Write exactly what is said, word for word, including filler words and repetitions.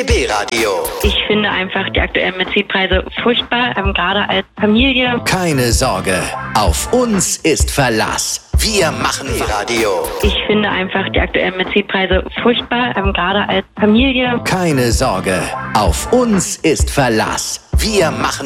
B-Radio. Ich finde einfach die aktuellen Mietpreise furchtbar, ähm, gerade als Familie. Keine Sorge, auf uns ist Verlass. Wir machen B-Radio. Ich finde einfach die aktuellen Mietpreise furchtbar, ähm, gerade als Familie. Keine Sorge, auf uns ist Verlass. Wir machen